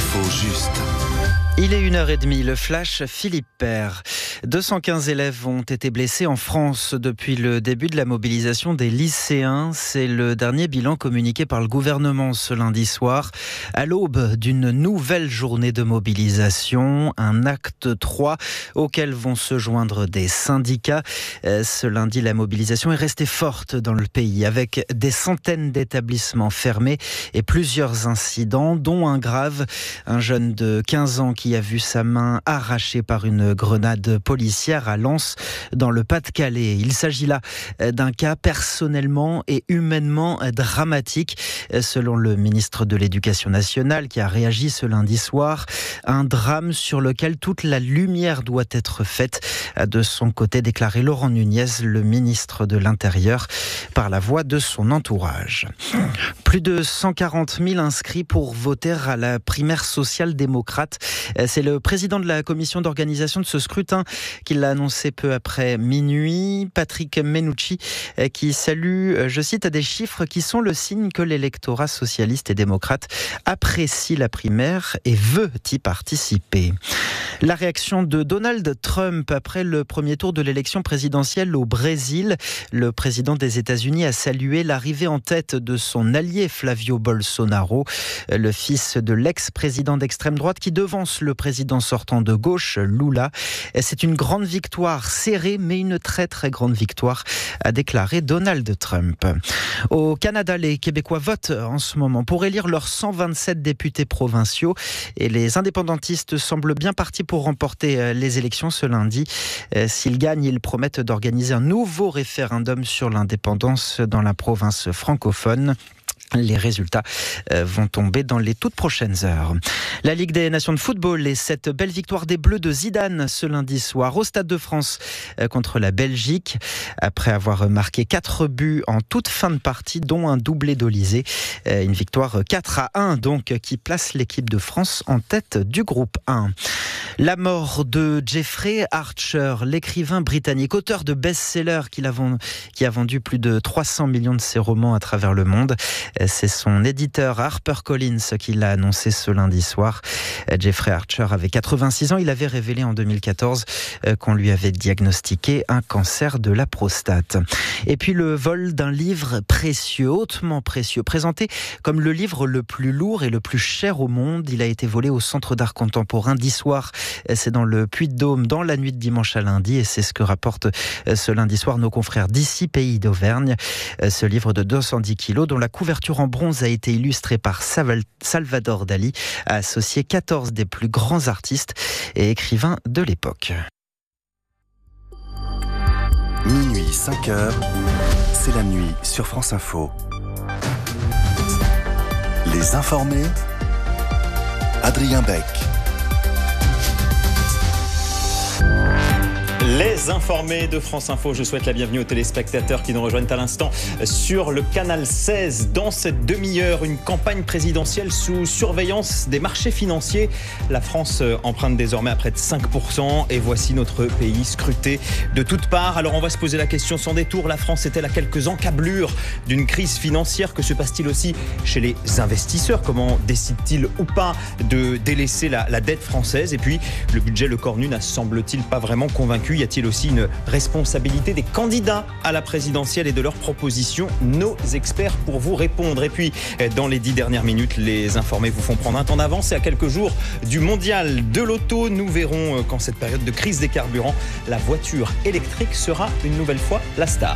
L'info juste. Il est 1h30, le flash Philippe Père. 215 élèves ont été blessés en France depuis le début de la mobilisation des lycéens. C'est le dernier bilan communiqué par le gouvernement ce lundi soir. À l'aube d'une nouvelle journée de mobilisation, un acte 3 auquel vont se joindre des syndicats. Ce lundi, la mobilisation est restée forte dans le pays avec des centaines d'établissements fermés et plusieurs incidents, dont un grave. Un jeune de 15 ans qui a vu sa main arrachée par une grenade policière à Lens, dans le Pas-de-Calais. Il s'agit là d'un cas personnellement et humainement dramatique, selon le ministre de l'Éducation nationale qui a réagi ce lundi soir. Un drame sur lequel toute la lumière doit être faite, a de son côté déclaré Laurent Nunez, le ministre de l'Intérieur, par la voix de son entourage. Plus de 140 000 inscrits pour voter à la primaire social-démocrate. C'est le président de la commission d'organisation de ce scrutin qui l'a annoncé peu après minuit, Patrick Mennucci, qui salue, je cite, des chiffres qui sont le signe que l'électorat socialiste et démocrate apprécie la primaire et veut y participer. La réaction de Donald Trump après le premier tour de l'élection présidentielle au Brésil. Le président des États-Unis a salué l'arrivée en tête de son allié Flavio Bolsonaro, le fils de l'ex-président d'extrême droite qui devance le président sortant de gauche, Lula. C'est une grande victoire serrée, mais une très très grande victoire, a déclaré Donald Trump. Au Canada, les Québécois votent en ce moment pour élire leurs 127 députés provinciaux et les indépendantistes semblent bien partis pour remporter les élections ce lundi. S'ils gagnent, ils promettent d'organiser un nouveau référendum sur l'indépendance dans la province francophone. Les résultats vont tomber dans les toutes prochaines heures. La Ligue des Nations de football et cette belle victoire des Bleus de Zidane ce lundi soir au Stade de France contre la Belgique. Après avoir marqué 4 buts en toute fin de partie, dont un doublé d'Olysée. Une victoire 4-1 donc qui place l'équipe de France en tête du groupe 1. La mort de Jeffrey Archer, l'écrivain britannique, auteur de best-sellers qui a vendu plus de 300 millions de ses romans à travers le monde. C'est son éditeur HarperCollins qui l'a annoncé ce lundi soir. Jeffrey Archer avait 86 ans. Il avait révélé en 2014 qu'on lui avait diagnostiqué un cancer de la prostate. Et puis le vol d'un livre précieux, hautement précieux, présenté comme le livre le plus lourd et le plus cher au monde. Il a été volé au Centre d'art contemporain d'Issoire. C'est dans le Puy-de-Dôme, dans la nuit de dimanche à lundi. Et c'est ce que rapportent ce lundi soir nos confrères d'ici, Pays d'Auvergne. Ce livre de 210 kilos, dont la couverture en bronze a été illustrée par Salvador Dali, a associé 14 des plus grands artistes et écrivains de l'époque. Minuit 5h, c'est la nuit sur France Info. Les informés, Adrien Beck. Les informés de France Info, je souhaite la bienvenue aux téléspectateurs qui nous rejoignent à l'instant sur le canal 16. Dans cette demi-heure, une campagne présidentielle sous surveillance des marchés financiers. La France emprunte désormais à près de 5% et voici notre pays scruté de toutes parts. Alors on va se poser la question sans détour, la France est-elle à quelques encablures d'une crise financière? Que se passe-t-il aussi chez les investisseurs? Comment décident-ils ou pas de délaisser la dette française? Et puis le budget Le Cornu n'a semble-t-il pas vraiment convaincu. Y a-t-il aussi une responsabilité des candidats à la présidentielle et de leurs propositions? Nos experts pour vous répondre. Et puis, dans les 10 dernières minutes, les informés vous font prendre un temps d'avance. Et à quelques jours du mondial de l'auto, nous verrons qu'en cette période de crise des carburants, la voiture électrique sera une nouvelle fois la star.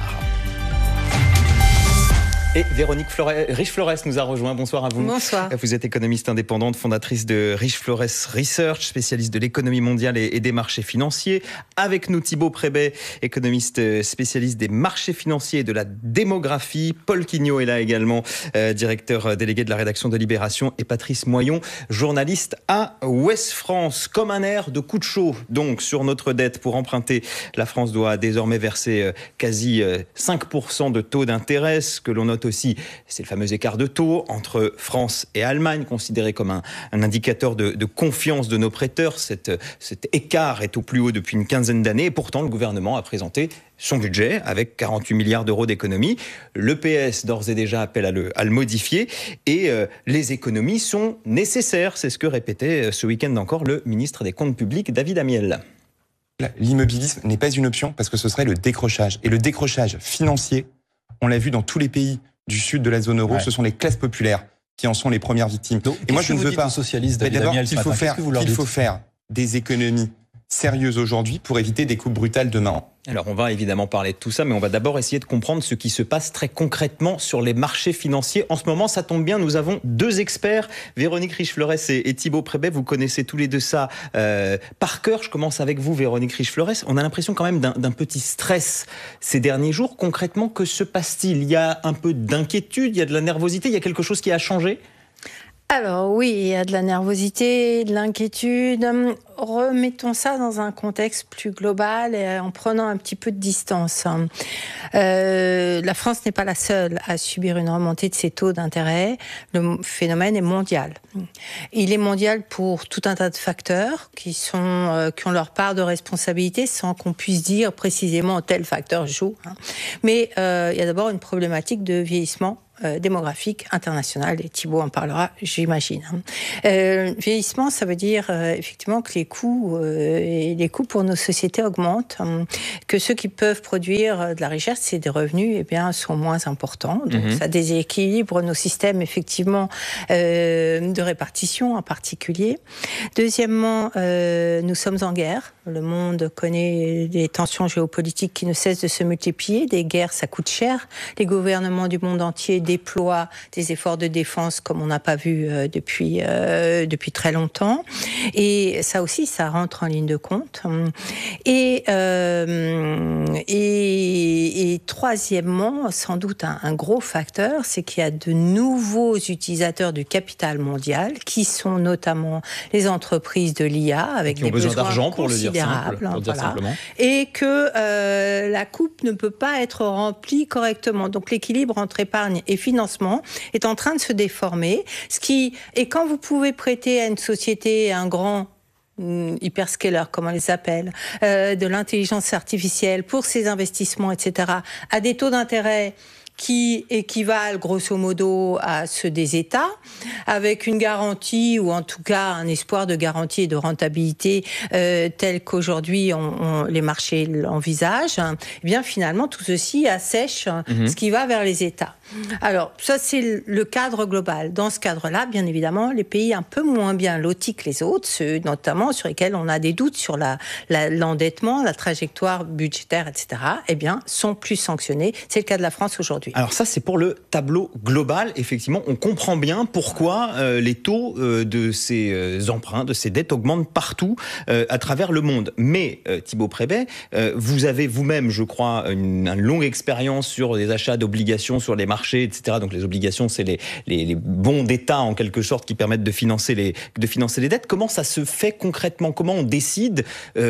Et Véronique Riche-Flores nous a rejoint. Bonsoir à vous. Bonsoir. Vous êtes économiste indépendante, fondatrice de Riche-Flores Research, spécialiste de l'économie mondiale et des marchés financiers. Avec nous, Thibaut Prébet, économiste spécialiste des marchés financiers et de la démographie. Paul Quignot est là également, directeur délégué de la rédaction de Libération. Et Patrice Moyon, journaliste à Ouest France. Comme un air de coup de chaud, donc, sur notre dette. Pour emprunter, la France doit désormais verser quasi 5% de taux d'intérêt, ce que l'on note note aussi, c'est le fameux écart de taux entre France et Allemagne, considéré comme un indicateur de confiance de nos prêteurs. Cet écart est au plus haut depuis une quinzaine d'années et pourtant le gouvernement a présenté son budget avec 48 milliards d'euros d'économies. Le PS d'ores et déjà appelle à le modifier et les économies sont nécessaires. C'est ce que répétait ce week-end encore le ministre des Comptes publics, David Amiel. L'immobilisme n'est pas une option parce que ce serait le décrochage. Et le décrochage financier, on l'a vu dans tous les pays du sud de la zone euro, ce sont les classes populaires qui en sont les premières victimes. Donc, et moi, je ne veux pas. Socialistes, David Amiel, qu'il faut faire des économies sérieuses aujourd'hui pour éviter des coupes brutales demain. Alors on va évidemment parler de tout ça, mais on va d'abord essayer de comprendre ce qui se passe très concrètement sur les marchés financiers. En ce moment, ça tombe bien, nous avons deux experts, Véronique Riche-Fleurès et Thibaut Prébet. Vous connaissez tous les deux ça par cœur. Je commence avec vous, Véronique Riche-Fleurès. On a l'impression quand même d'un petit stress ces derniers jours. Concrètement, que se passe-t-il ? Il y a un peu d'inquiétude, il y a de la nervosité, il y a quelque chose qui a changé ? Alors oui, il y a de la nervosité, de l'inquiétude. Remettons ça dans un contexte plus global et en prenant un petit peu de distance. La France n'est pas la seule à subir une remontée de ses taux d'intérêt. Le phénomène est mondial. Il est mondial pour tout un tas de facteurs qui ont leur part de responsabilité sans qu'on puisse dire précisément tel facteur joue. Mais il y a d'abord une problématique de vieillissement démographique international, et Thibaut en parlera, j'imagine. Vieillissement, ça veut dire effectivement que les coûts pour nos sociétés augmentent, que ceux qui peuvent produire de la richesse et des revenus, eh bien, sont moins importants. Donc ça déséquilibre nos systèmes effectivement de répartition en particulier. Deuxièmement, nous sommes en guerre. Le monde connaît des tensions géopolitiques qui ne cessent de se multiplier. Des guerres, ça coûte cher. Les gouvernements du monde entier déploient des efforts de défense comme on n'a pas vu depuis très longtemps. Et ça aussi, ça rentre en ligne de compte. Et troisièmement, sans doute un gros facteur, c'est qu'il y a de nouveaux utilisateurs du capital mondial qui sont notamment les entreprises de l'IA avec des besoins d'argent pour le dire simplement. Et que la coupe ne peut pas être remplie correctement. Donc l'équilibre entre épargne et financement est en train de se déformer. Et quand vous pouvez prêter à une société, un grand hyperscaler, comme on les appelle, de l'intelligence artificielle pour ses investissements, etc., à des taux d'intérêt qui équivalent grosso modo à ceux des États, avec une garantie ou en tout cas un espoir de garantie et de rentabilité tel qu'aujourd'hui les marchés l'envisagent, eh bien finalement tout ceci assèche ce qui va vers les États. Alors ça c'est le cadre global. Dans ce cadre-là, bien évidemment, les pays un peu moins bien lotis que les autres, ceux notamment sur lesquels on a des doutes sur l'endettement, la trajectoire budgétaire, etc., eh bien sont plus sanctionnés. C'est le cas de la France aujourd'hui. Alors ça, c'est pour le tableau global. Effectivement, on comprend bien pourquoi les taux de ces emprunts, de ces dettes augmentent partout à travers le monde. Mais Thibaut Prébet, vous avez vous-même, je crois, une longue expérience sur les achats d'obligations sur les marchés, etc. Donc les obligations, c'est les bons d'État en quelque sorte qui permettent de financer les dettes. Comment ça se fait concrètement ? Comment on décide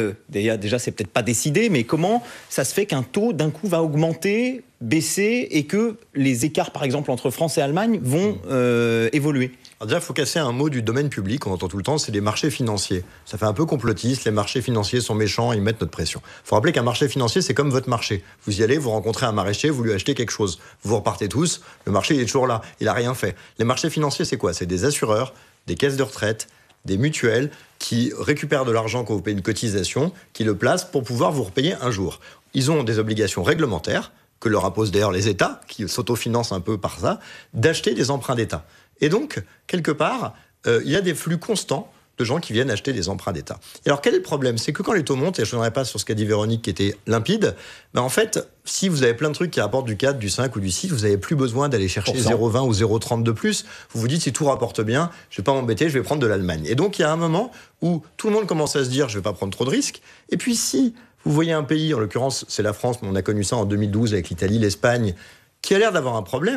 déjà, c'est peut-être pas décidé, mais comment ça se fait qu'un taux d'un coup va augmenter, baisser et que les écarts, par exemple, entre France et Allemagne vont évoluer? Alors déjà, il faut casser un mot du domaine public, on entend tout le temps, c'est les marchés financiers. Ça fait un peu complotiste, les marchés financiers sont méchants, ils mettent notre pression. Il faut rappeler qu'un marché financier, c'est comme votre marché. Vous y allez, vous rencontrez un maraîcher, vous lui achetez quelque chose. Vous repartez tous, le marché il est toujours là, il n'a rien fait. Les marchés financiers, c'est quoi ? C'est des assureurs, des caisses de retraite, des mutuelles qui récupèrent de l'argent quand vous payez une cotisation, qui le placent pour pouvoir vous repayer un jour. Ils ont des obligations réglementaires, que leur imposent d'ailleurs les États, qui s'autofinancent un peu par ça, d'acheter des emprunts d'État. Et donc, quelque part, il y a des flux constants de gens qui viennent acheter des emprunts d'État. Et alors, quel est le problème ? C'est que quand les taux montent, et je ne reviendrai pas sur ce qu'a dit Véronique qui était limpide, ben en fait, si vous avez plein de trucs qui rapportent du 4, du 5 ou du 6, vous n'avez plus besoin d'aller chercher 0,20 ou 0,30 de plus. Vous vous dites, si tout rapporte bien, je ne vais pas m'embêter, je vais prendre de l'Allemagne. Et donc, il y a un moment où tout le monde commence à se dire, je ne vais pas prendre trop de risques. Et puis, si vous voyez un pays, en l'occurrence, c'est la France, mais on a connu ça en 2012 avec l'Italie, l'Espagne, qui a l'air d'avoir un problème,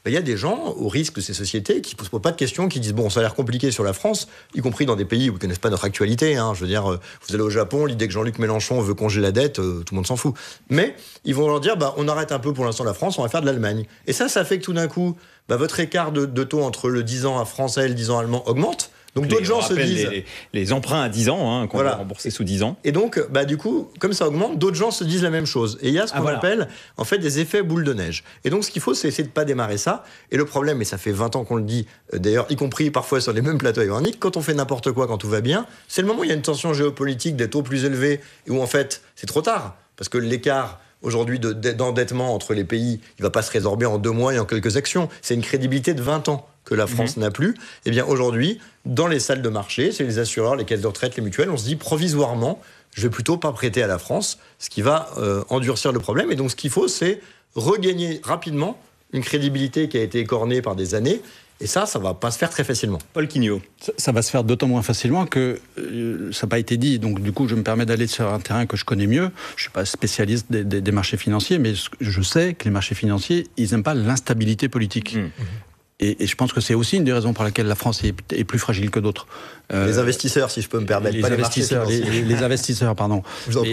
il y a des gens au risque de ces sociétés qui ne posent pas de questions, qui disent bon, ça a l'air compliqué sur la France, y compris dans des pays où ils ne connaissent pas notre actualité. Je veux dire, vous allez au Japon, l'idée que Jean-Luc Mélenchon veut congeler la dette, tout le monde s'en fout. Mais ils vont leur dire on arrête un peu pour l'instant la France, on va faire de l'Allemagne. Et ça fait que tout d'un coup, votre écart de taux entre le 10 ans français et le 10 ans allemand augmente. Donc d'autres gens se disent... Les emprunts à 10 ans, qu'on va rembourser sous 10 ans. Et donc, du coup, comme ça augmente, d'autres gens se disent la même chose. Et il y a ce qu'on appelle, en fait, des effets boule de neige. Et donc, ce qu'il faut, c'est essayer de ne pas démarrer ça. Et le problème, et ça fait 20 ans qu'on le dit, d'ailleurs, y compris parfois sur les mêmes plateaux ironiques, quand on fait n'importe quoi, quand tout va bien, c'est le moment où il y a une tension géopolitique, des taux plus élevés, et où, en fait, c'est trop tard. Parce que l'écart... aujourd'hui, d'endettement entre les pays, il ne va pas se résorber en 2 mois et en quelques actions. C'est une crédibilité de 20 ans que la France n'a plus. Eh bien, aujourd'hui, dans les salles de marché, c'est les assureurs, les caisses de retraite, les mutuelles, on se dit provisoirement, je vais plutôt pas prêter à la France, ce qui va endurcir le problème. Et donc, ce qu'il faut, c'est regagner rapidement une crédibilité qui a été écornée par des années. Et ça va pas se faire très facilement. Paul Quignot. Ça va se faire d'autant moins facilement que ça n'a pas été dit. Donc, du coup, je me permets d'aller sur un terrain que je connais mieux. Je ne suis pas spécialiste des marchés financiers, mais je sais que les marchés financiers, ils n'aiment pas l'instabilité politique. Et je pense que c'est aussi une des raisons pour laquelle la France est plus fragile que d'autres. Les investisseurs, si je peux me permettre. Les investisseurs, pardon.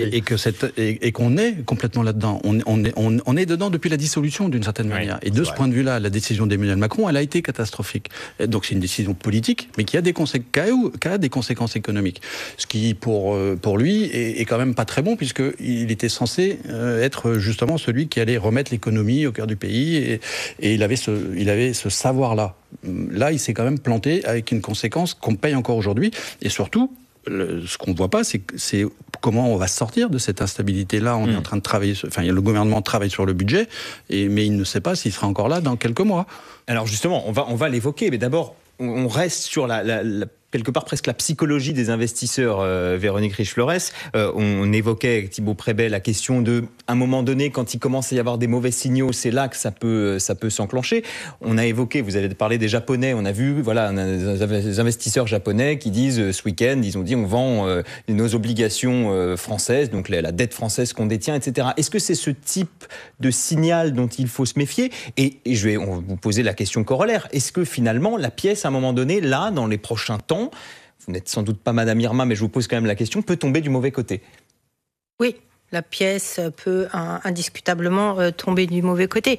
Et qu'on est complètement là-dedans. On est dedans depuis la dissolution, d'une certaine manière. Et de ce point de vue-là, la décision d'Emmanuel Macron, elle a été catastrophique. Donc c'est une décision politique, mais qui a des conséquences économiques. Ce qui, pour lui, est quand même pas très bon, puisqu'il était censé être justement celui qui allait remettre l'économie au cœur du pays. Et il avait ce savoir-là. Là, il s'est quand même planté avec une conséquence qu'on paye encore aujourd'hui. Et surtout, ce qu'on ne voit pas, c'est comment on va sortir de cette instabilité-là. On est en train de travailler, le gouvernement travaille sur le budget, mais il ne sait pas s'il sera encore là dans quelques mois. Alors justement, on va l'évoquer, mais d'abord, on reste sur quelque part presque la psychologie des investisseurs, Véronique Riche-Flores. On évoquait avec Thibaut Prébet la question de, à un moment donné, quand il commence à y avoir des mauvais signaux, c'est là que ça peut s'enclencher. On a évoqué, vous avez parlé des Japonais, on a vu, on a des investisseurs japonais qui disent, ce week-end, ils ont dit, on vend nos obligations françaises, donc la dette française qu'on détient, etc. Est-ce que c'est ce type de signal dont il faut se méfier ? Et on va vous poser la question corollaire. Est-ce que finalement, la pièce, à un moment donné, là, dans les prochains temps, vous n'êtes sans doute pas Madame Irma, mais je vous pose quand même la question, peut tomber du mauvais côté ? Oui, la pièce peut indiscutablement tomber du mauvais côté.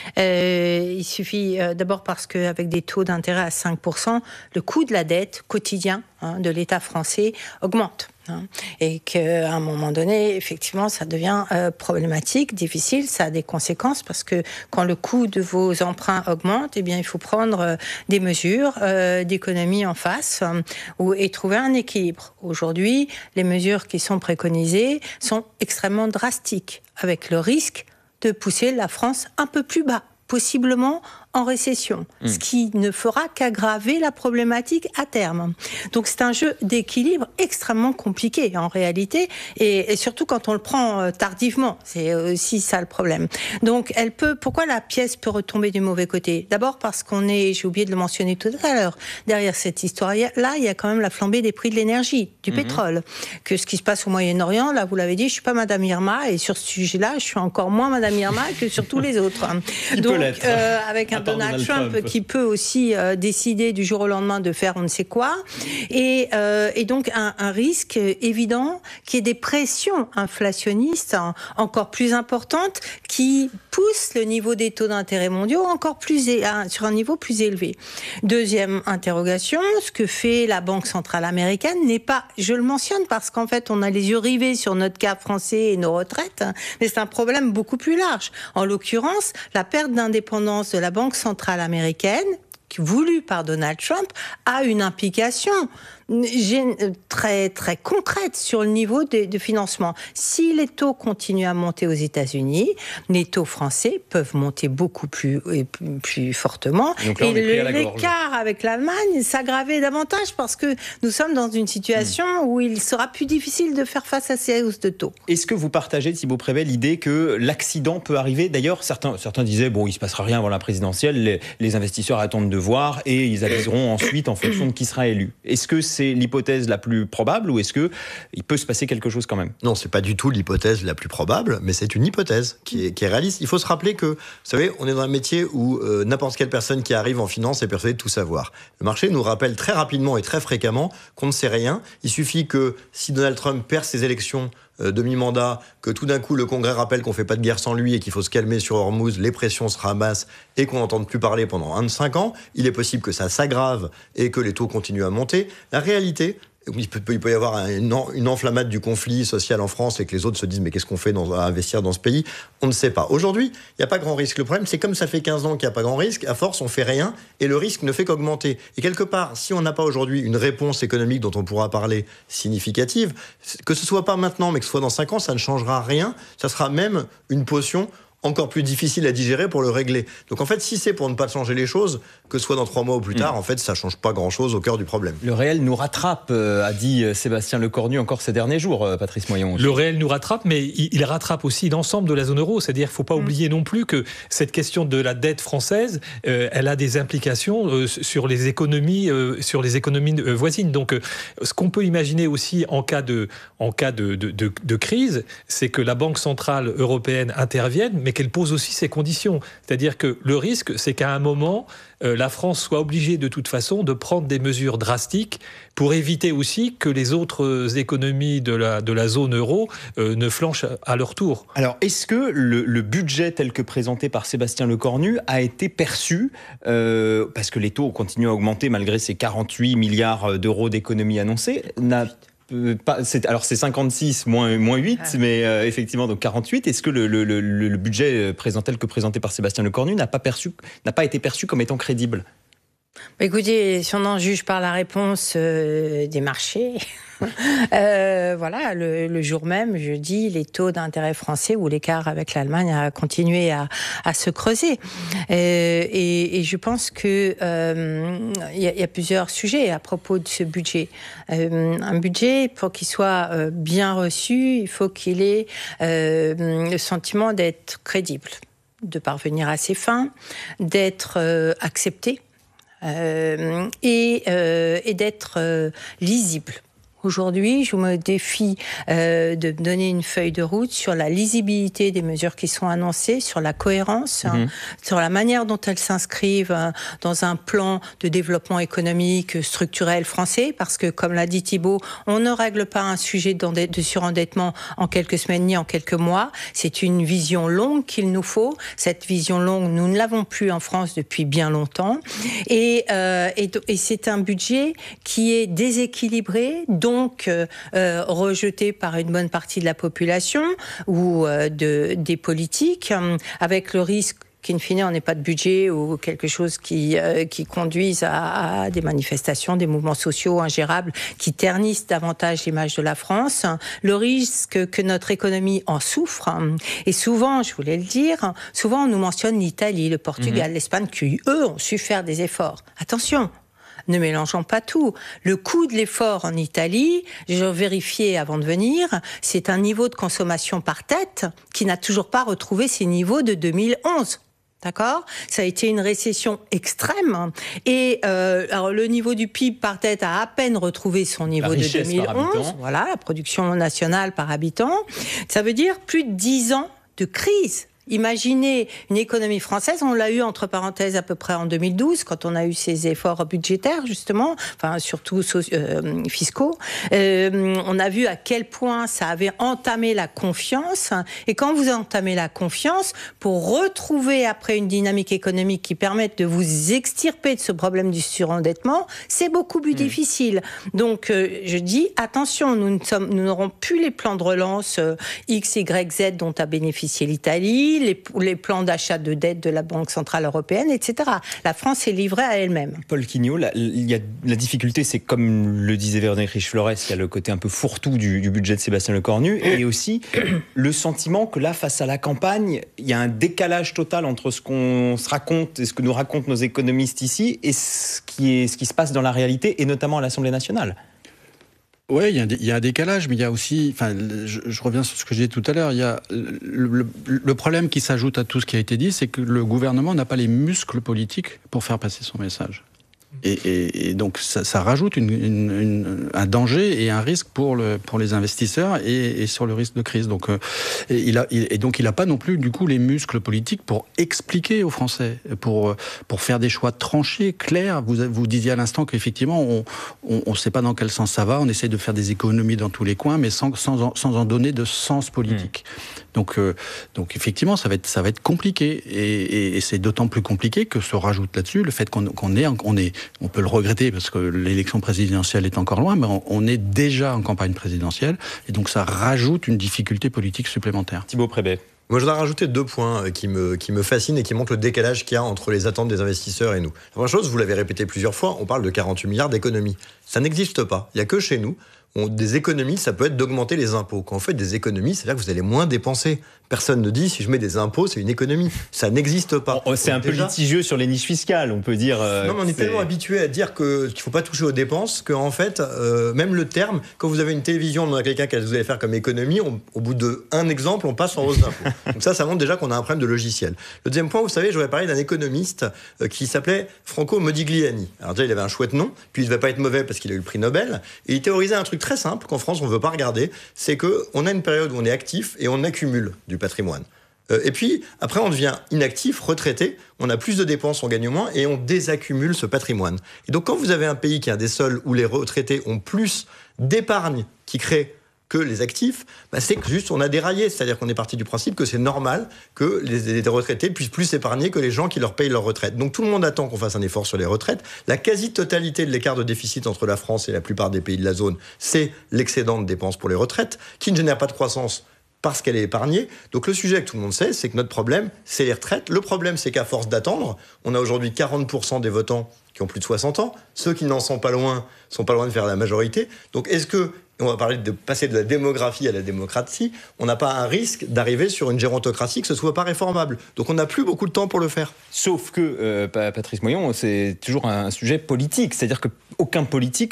Il suffit d'abord parce qu'avec des taux d'intérêt à 5%, le coût de la dette quotidien de l'État français augmente. Et qu'à un moment donné, effectivement, ça devient problématique, difficile, ça a des conséquences parce que quand le coût de vos emprunts augmente, eh bien, il faut prendre des mesures d'économie en face et trouver un équilibre. Aujourd'hui, les mesures qui sont préconisées sont extrêmement drastiques, avec le risque de pousser la France un peu plus bas, possiblement en récession, ce qui ne fera qu'aggraver la problématique à terme. Donc c'est un jeu d'équilibre extrêmement compliqué en réalité, et surtout quand on le prend tardivement, c'est aussi ça le problème. Donc pourquoi la pièce peut retomber du mauvais côté ? D'abord parce j'ai oublié de le mentionner tout à l'heure, derrière cette histoire-là, il y a quand même la flambée des prix de l'énergie, du pétrole, que ce qui se passe au Moyen-Orient, là vous l'avez dit, je suis pas Madame Irma, et sur ce sujet-là, je suis encore moins Madame Irma que sur tous les autres. Donc avec un Donald Trump qui peut aussi décider du jour au lendemain de faire on ne sait quoi, et donc un risque évident qui est des pressions inflationnistes encore plus importantes qui poussent le niveau des taux d'intérêt mondiaux sur un niveau plus élevé. Deuxième interrogation, ce que fait la Banque centrale américaine n'est pas, je le mentionne parce qu'en fait on a les yeux rivés sur notre cas français et nos retraites, mais c'est un problème beaucoup plus large. En l'occurrence, la perte d'indépendance de la Banque centrale américaine, voulue par Donald Trump, a une implication très, très concrète sur le niveau de financement. Si les taux continuent à monter aux États-Unis, les taux français peuvent monter beaucoup plus fortement. Donc là, et l'écart avec l'Allemagne s'aggraver davantage parce que nous sommes dans une situation où il sera plus difficile de faire face à ces hausses de taux. Est-ce que vous partagez, Thibaut Prébet, l'idée que l'accident peut arriver ? D'ailleurs, certains disaient, il ne se passera rien avant la présidentielle, les investisseurs attendent de voir et ils aviseront ensuite en fonction de qui sera élu. Est-ce que c'est l'hypothèse la plus probable ou est-ce qu'il peut se passer quelque chose quand même? Non, c'est pas du tout l'hypothèse la plus probable, mais c'est une hypothèse qui est réaliste. Il faut se rappeler que, vous savez, on est dans un métier où n'importe quelle personne qui arrive en finance est persuadée de tout savoir. Le marché nous rappelle très rapidement et très fréquemment qu'on ne sait rien. Il suffit que si Donald Trump perd ses élections demi-mandat, que tout d'un coup le Congrès rappelle qu'on ne fait pas de guerre sans lui et qu'il faut se calmer sur Hormuz, les pressions se ramassent et qu'on n'entende plus parler pendant 1 de 5 ans, il est possible que ça s'aggrave et que les taux continuent à monter. La réalité, il peut y avoir une enflammade du conflit social en France et que les autres se disent mais qu'est-ce qu'on fait à investir dans ce pays? On ne sait pas. Aujourd'hui, il n'y a pas grand risque. Le problème, c'est comme ça fait 15 ans qu'il n'y a pas grand risque, à force on fait rien et le risque ne fait qu'augmenter. Et quelque part, si on n'a pas aujourd'hui une réponse économique dont on pourra parler significative, que ce soit pas maintenant mais que ce soit dans 5 ans, ça ne changera rien. Ça sera même une potion encore plus difficile à digérer pour le régler. Donc en fait, si c'est pour ne pas changer les choses, que ce soit dans 3 mois ou plus tard, en fait, ça ne change pas grand-chose au cœur du problème. Le réel nous rattrape, a dit Sébastien Lecornu encore ces derniers jours, Patrice Moyon. Le réel nous rattrape, mais il rattrape aussi l'ensemble de la zone euro. C'est-à-dire qu'il ne faut pas oublier non plus que cette question de la dette française, elle a des implications sur les économies voisines. Donc ce qu'on peut imaginer aussi en cas de crise, c'est que la Banque centrale européenne intervienne, mais qu'elle pose aussi ses conditions. C'est-à-dire que le risque, c'est qu'à un moment, la France soit obligée de toute façon de prendre des mesures drastiques pour éviter aussi que les autres économies de la zone euro ne flanchent à leur tour. Alors, est-ce que le budget tel que présenté par Sébastien Lecornu a été perçu, parce que les taux continuent à augmenter malgré ces 48 milliards d'euros d'économies annoncées, c'est 56 moins 8, mais effectivement donc 48. Est-ce que le budget tel que présenté par Sébastien Lecornu n'a pas été perçu comme étant crédible? Écoutez, si on en juge par la réponse des marchés, voilà, le jour même, jeudi, les taux d'intérêt français ou l'écart avec l'Allemagne a continué à se creuser. Et je pense que il y a plusieurs sujets à propos de ce budget. Un budget, pour qu'il soit bien reçu, il faut qu'il ait le sentiment d'être crédible, de parvenir à ses fins, d'être accepté. Et d'être lisible. Aujourd'hui, je me défie de donner une feuille de route sur la lisibilité des mesures qui sont annoncées, sur la cohérence, sur la manière dont elles s'inscrivent dans un plan de développement économique structurel français, parce que, comme l'a dit Thibault, on ne règle pas un sujet de surendettement en quelques semaines ni en quelques mois. C'est une vision longue qu'il nous faut. Cette vision longue, nous ne l'avons plus en France depuis bien longtemps. Et c'est un budget qui est déséquilibré, donc rejeté par une bonne partie de la population ou des politiques, avec le risque qu'in fine, on n'ait pas de budget ou quelque chose qui conduise à des manifestations, des mouvements sociaux ingérables qui ternissent davantage l'image de la France. Le risque que notre économie en souffre. Et souvent, je voulais le dire, souvent on nous mentionne l'Italie, le Portugal, l'Espagne, qui eux ont su faire des efforts. Attention, ne mélangeons pas tout. Le coût de l'effort en Italie, j'ai vérifié avant de venir, c'est un niveau de consommation par tête qui n'a toujours pas retrouvé ses niveaux de 2011. D'accord ? Ça a été une récession extrême. Et alors le niveau du PIB par tête a à peine retrouvé son niveau de 2011. Voilà, la production nationale par habitant. Ça veut dire plus de 10 ans de crise. Imaginez une économie française, on l'a eu entre parenthèses à peu près en 2012, quand on a eu ces efforts budgétaires justement, enfin surtout fiscaux. On a vu à quel point ça avait entamé la confiance. Et quand vous entamez la confiance, pour retrouver après une dynamique économique qui permette de vous extirper de ce problème du surendettement, c'est beaucoup plus difficile. Donc je dis attention, nous n'aurons plus les plans de relance X, Y, Z dont a bénéficié l'Italie, les plans d'achat de dette de la Banque Centrale Européenne, etc. La France est livrée à elle-même. Paul Quignot, la difficulté, c'est comme le disait Véronique Riche-Flores, il y a le côté un peu fourre-tout du budget de Sébastien Lecornu, et aussi le sentiment que là, face à la campagne, il y a un décalage total entre ce qu'on se raconte et ce que nous racontent nos économistes ici et ce qui se passe dans la réalité, et notamment à l'Assemblée nationale. Oui, il y a un décalage, mais il y a aussi, enfin, je reviens sur ce que j'ai dit tout à l'heure, il y a le problème qui s'ajoute à tout ce qui a été dit, c'est que le gouvernement n'a pas les muscles politiques pour faire passer son message. Et donc ça rajoute un danger et un risque pour les investisseurs et sur le risque de crise. Donc il a pas non plus du coup les muscles politiques pour expliquer aux Français, pour faire des choix tranchés, clairs. Vous disiez à l'instant qu'effectivement on sait pas dans quel sens ça va. On essaye de faire des économies dans tous les coins, mais sans en donner de sens politique. Donc effectivement ça va être compliqué et c'est d'autant plus compliqué que se rajoute là-dessus le fait on peut le regretter parce que l'élection présidentielle est encore loin, mais on est déjà en campagne présidentielle et donc ça rajoute une difficulté politique supplémentaire. Thibaut Prébet. Moi, je voudrais rajouter 2 points qui me fascinent et qui montrent le décalage qu'il y a entre les attentes des investisseurs et nous. La première chose, vous l'avez répété plusieurs fois, on parle de 48 milliards d'économies. Ça n'existe pas. Il n'y a que chez nous. Des économies, ça peut être d'augmenter les impôts. Quand vous faites des économies, c'est là que vous allez moins dépenser. Personne ne dit, si je mets des impôts, c'est une économie. Ça n'existe pas. C'est un peu litigieux sur les niches fiscales, on peut dire. Non, mais on est tellement habitué à dire qu'il ne faut pas toucher aux dépenses qu'en fait, même le terme, quand vous avez une télévision, on a quelqu'un qui vous allez faire comme économie, au bout d'un exemple, on passe en hausse d'impôts. Donc ça montre déjà qu'on a un problème de logiciel. Le deuxième point, vous savez, j'aurais parlé d'un économiste qui s'appelait Franco Modigliani. Alors déjà, il avait un chouette nom, puis il ne devait pas être mauvais parce qu'il a eu le prix Nobel, et il théorisait un truc très simple qu'en France, on ne veut pas regarder, c'est qu'on a une période où on est actif et on accumule du patrimoine. Et puis, après, on devient inactif, retraité, on a plus de dépenses, on gagne moins, et on désaccumule ce patrimoine. Et donc, quand vous avez un pays qui est un des seuls où les retraités ont plus d'épargne qui crée que les actifs, c'est que juste on a déraillé. C'est-à-dire qu'on est parti du principe que c'est normal que les retraités puissent plus épargner que les gens qui leur payent leur retraite. Donc tout le monde attend qu'on fasse un effort sur les retraites. La quasi-totalité de l'écart de déficit entre la France et la plupart des pays de la zone, c'est l'excédent de dépenses pour les retraites, qui ne génère pas de croissance parce qu'elle est épargnée. Donc le sujet que tout le monde sait, c'est que notre problème, c'est les retraites. Le problème, c'est qu'à force d'attendre, on a aujourd'hui 40% des votants qui ont plus de 60 ans. Ceux qui n'en sont pas loin de faire la majorité. Donc est-ce que, on va parler de passer de la démographie à la démocratie, on n'a pas un risque d'arriver sur une gérontocratie que ce ne soit pas réformable. Donc on n'a plus beaucoup de temps pour le faire. Sauf que, Patrice Moyon, c'est toujours un sujet politique. C'est-à-dire qu'aucun politique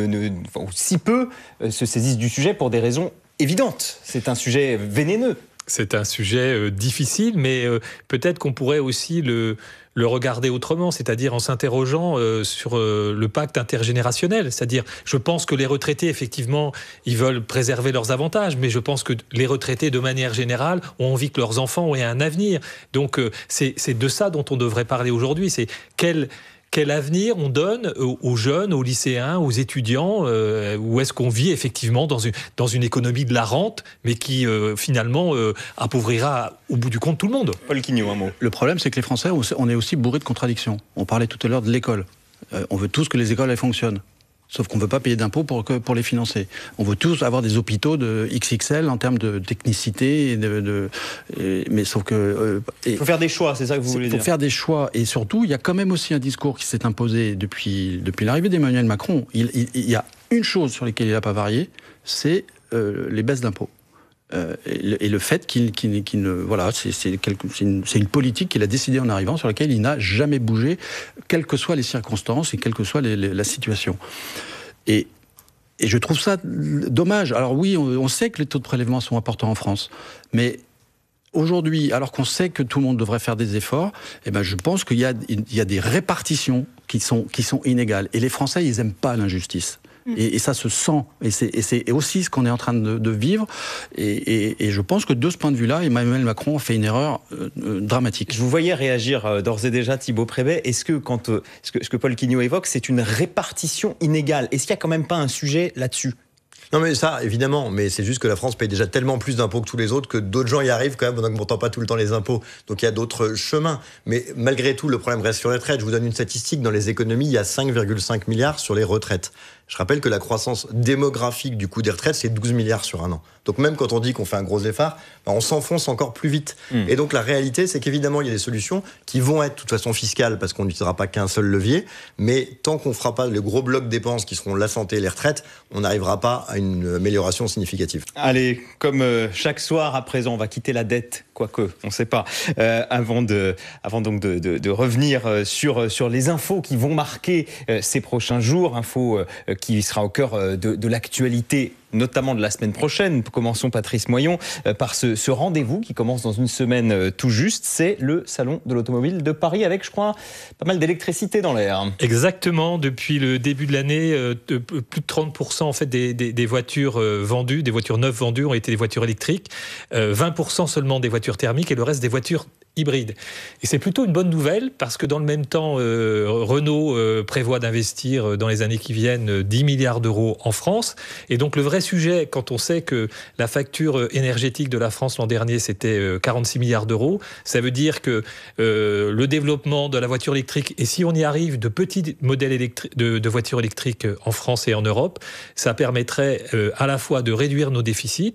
ou si peu se saisisse du sujet pour des raisons évidentes. C'est un sujet vénéneux. C'est un sujet difficile, mais peut-être qu'on pourrait aussi le regarder autrement, c'est-à-dire en s'interrogeant sur le pacte intergénérationnel. C'est-à-dire, je pense que les retraités, effectivement, ils veulent préserver leurs avantages, mais je pense que les retraités, de manière générale, ont envie que leurs enfants aient un avenir. Donc, c'est de ça dont on devrait parler aujourd'hui. C'est quel avenir on donne aux jeunes, aux lycéens, aux étudiants, où est-ce qu'on vit effectivement dans une économie de la rente, mais qui finalement appauvrira au bout du compte tout le monde. Paul Quignot, un mot. Le problème, c'est que les Français, on est aussi bourrés de contradictions. On parlait tout à l'heure de l'école. On veut tous que les écoles elles fonctionnent. Sauf qu'on ne veut pas payer d'impôts pour les financer. On veut tous avoir des hôpitaux de XXL en termes de technicité, mais sauf que... Il faut faire des choix, c'est ça que vous voulez dire. Il faut faire des choix, et surtout, il y a quand même aussi un discours qui s'est imposé depuis l'arrivée d'Emmanuel Macron. Il y a une chose sur laquelle il n'a pas varié, c'est les baisses d'impôts. Et le fait qu'il ne... Voilà, c'est une politique qu'il a décidée en arrivant, sur laquelle il n'a jamais bougé, quelles que soient les circonstances et quelle que soit la situation. Et je trouve ça dommage. Alors oui, on sait que les taux de prélèvement sont importants en France, mais aujourd'hui, alors qu'on sait que tout le monde devrait faire des efforts, je pense qu'il y a des répartitions qui sont inégales. Et les Français, ils n'aiment pas l'injustice. Et ça se sent, et c'est aussi ce qu'on est en train de vivre, et je pense que de ce point de vue-là, Emmanuel Macron a fait une erreur dramatique. Je vous voyais réagir d'ores et déjà, Thibaut Prébet. Est-ce que ce que Paul Quignot évoque, c'est une répartition inégale? Est-ce qu'il n'y a quand même pas un sujet là-dessus? Non mais ça, évidemment, mais c'est juste que la France paye déjà tellement plus d'impôts que tous les autres que d'autres gens y arrivent quand même en n'augmentant pas tout le temps les impôts. Donc il y a d'autres chemins. Mais malgré tout, le problème reste sur les retraites. Je vous donne une statistique. Dans les économies, il y a 5,5 milliards sur les retraites. Je rappelle que la croissance démographique du coût des retraites, c'est 12 milliards sur un an. Donc même quand on dit qu'on fait un gros effort, on s'enfonce encore plus vite. Et donc la réalité, c'est qu'évidemment, il y a des solutions qui vont être de toute façon fiscales parce qu'on n'utilisera pas qu'un seul levier. Mais tant qu'on ne fera pas le gros bloc dépenses qui seront la santé et les retraites, on n'arrivera pas à une amélioration significative. Allez, comme chaque soir à présent, on va quitter la dette, quoique, on ne sait pas, avant donc de revenir sur les infos qui vont marquer ces prochains jours, infos qui sera au cœur de l'actualité notamment de la semaine prochaine. Commençons, Patrice Moyon, par ce rendez-vous qui commence dans une semaine tout juste. C'est le Salon de l'Automobile de Paris avec, je crois, pas mal d'électricité dans l'air. Exactement. Depuis le début de l'année, plus de 30% en fait, des voitures vendues, des voitures neuves vendues ont été des voitures électriques. 20% seulement des voitures thermiques et le reste des voitures hybrides. Et c'est plutôt une bonne nouvelle parce que dans le même temps, Renault prévoit d'investir dans les années qui viennent 10 milliards d'euros en France. Et donc le vrai sujet, quand on sait que la facture énergétique de la France l'an dernier, c'était 46 milliards d'euros, ça veut dire que le développement de la voiture électrique, et si on y arrive, de petits modèles de voitures électriques en France et en Europe, ça permettrait à la fois de réduire nos déficits,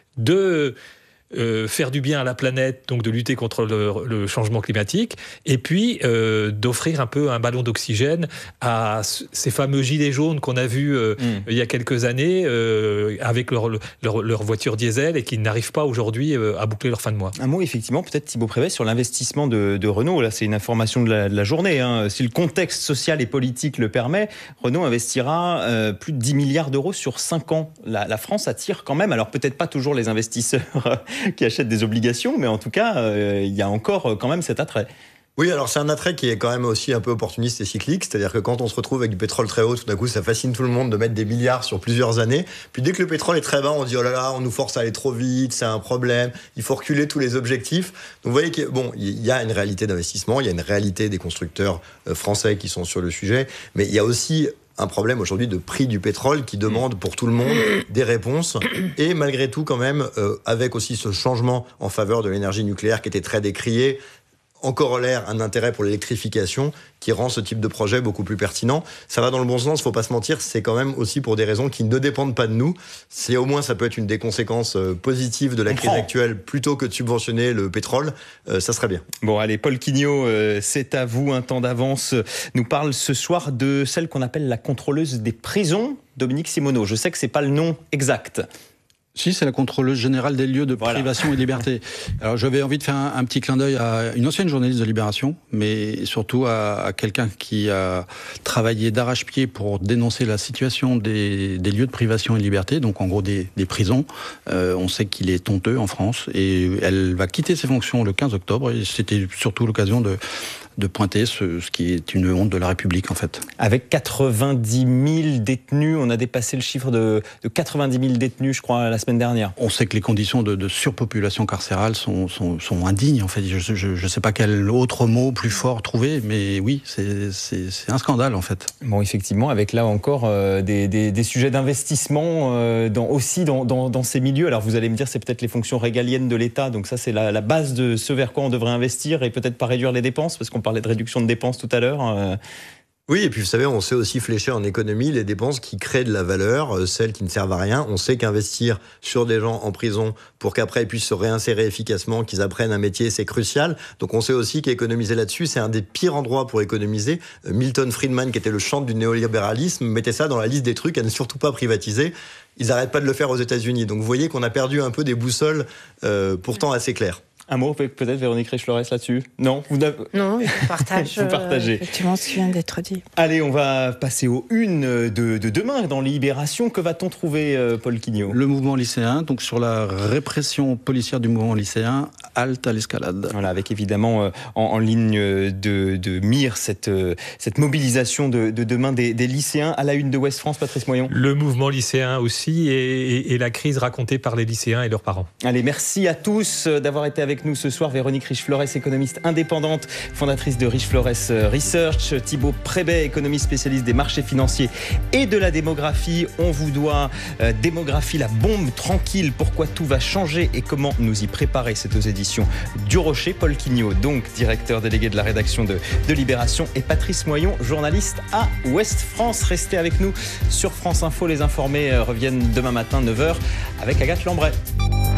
de faire du bien à la planète, donc de lutter contre le changement climatique, et puis d'offrir un peu un ballon d'oxygène à ces fameux gilets jaunes qu'on a vus il y a quelques années avec leur voiture diesel et qui n'arrivent pas aujourd'hui à boucler leur fin de mois. Un mot effectivement, peut-être Thibaut Prévet, sur l'investissement de Renault. Là, c'est une information de la journée. Si le contexte social et politique le permet, Renault investira plus de 10 milliards d'euros sur 5 ans. La France attire quand même, alors peut-être pas toujours les investisseurs qui achètent des obligations, mais en tout cas, il y a encore quand même cet attrait. Oui, alors c'est un attrait qui est quand même aussi un peu opportuniste et cyclique, c'est-à-dire que quand on se retrouve avec du pétrole très haut, tout d'un coup ça fascine tout le monde de mettre des milliards sur plusieurs années, puis dès que le pétrole est très bas, on dit oh là là, on nous force à aller trop vite, c'est un problème, il faut reculer tous les objectifs. Donc vous voyez qu'il y a une réalité d'investissement, il y a une réalité des constructeurs français qui sont sur le sujet, mais il y a aussi un problème aujourd'hui de prix du pétrole qui demande pour tout le monde des réponses. Et malgré tout, quand même, avec aussi ce changement en faveur de l'énergie nucléaire qui était très décrié, en corollaire, un intérêt pour l'électrification qui rend ce type de projet beaucoup plus pertinent. Ça va dans le bon sens, faut pas se mentir, c'est quand même aussi pour des raisons qui ne dépendent pas de nous. C'est au moins, ça peut être une des conséquences positives de la crise actuelle, plutôt que de subventionner le pétrole, ça serait bien. Bon, allez, Paul Quignot, c'est à vous, un temps d'avance, nous parle ce soir de celle qu'on appelle la contrôleuse des prisons, Dominique Simoneau. Je sais que c'est pas le nom exact. Si, c'est la contrôleuse générale des lieux de privation et de liberté. Alors, j'avais envie de faire un petit clin d'œil à une ancienne journaliste de Libération, mais surtout à quelqu'un qui a travaillé d'arrache-pied pour dénoncer la situation des lieux de privation et de liberté, donc en gros des prisons. On sait qu'il est honteux en France et elle va quitter ses fonctions le 15 octobre et c'était surtout l'occasion de pointer ce qui est une honte de la République, en fait. Avec 90 000 détenus, on a dépassé le chiffre de 90 000 détenus, je crois, la semaine dernière. On sait que les conditions de surpopulation carcérale sont indignes, en fait. Je ne sais pas quel autre mot plus fort trouver, mais oui, c'est un scandale, en fait. Bon, effectivement, avec là encore des sujets d'investissement aussi dans ces milieux. Alors, vous allez me dire, c'est peut-être les fonctions régaliennes de l'État, donc ça, c'est la base de ce vers quoi on devrait investir et peut-être pas réduire les dépenses, parce qu'on parlait de réduction de dépenses tout à l'heure. Oui, et puis vous savez, on sait aussi flécher en économie les dépenses qui créent de la valeur, celles qui ne servent à rien. On sait qu'investir sur des gens en prison pour qu'après ils puissent se réinsérer efficacement, qu'ils apprennent un métier, c'est crucial. Donc on sait aussi qu'économiser là-dessus, c'est un des pires endroits pour économiser. Milton Friedman, qui était le chantre du néolibéralisme, mettait ça dans la liste des trucs à ne surtout pas privatiser. Ils n'arrêtent pas de le faire aux États-Unis. Donc vous voyez qu'on a perdu un peu des boussoles pourtant assez claires. Un mot peut-être, Véronique Riche-Flores, là-dessus? Non, non, je partage vous partagez. Effectivement ce qui vient d'être dit. Allez, on va passer aux unes de demain dans Libération. Que va-t-on trouver, Paul Quignot? Le mouvement lycéen, donc sur la répression policière du mouvement lycéen, halte à l'escalade. Voilà, avec évidemment en ligne de mire cette mobilisation de demain des lycéens. À la une de Ouest France, Patrice Moyon. Le mouvement lycéen aussi et la crise racontée par les lycéens et leurs parents. Allez, merci à tous d'avoir été avec nous ce soir. Véronique Riche-Flores, économiste indépendante, fondatrice de Riche-Flores Research. Thibaut Prévet, économiste spécialiste des marchés financiers et de la démographie. On vous doit Démographie, la bombe tranquille, pourquoi tout va changer et comment nous y préparer. C'est aux éditions du Rocher. Paul Quignot, donc directeur délégué de la rédaction de Libération, et Patrice Moyon, journaliste à Ouest France. Restez avec nous sur France Info. Les informés reviennent demain matin 9h avec Agathe Lambray.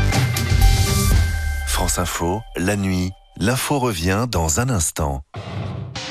France Info, la nuit, l'info revient dans un instant.